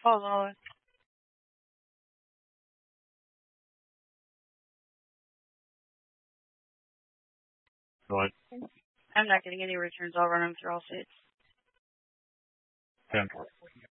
Hold on. Right. I'm not getting any returns. I'll run them through all six. 10.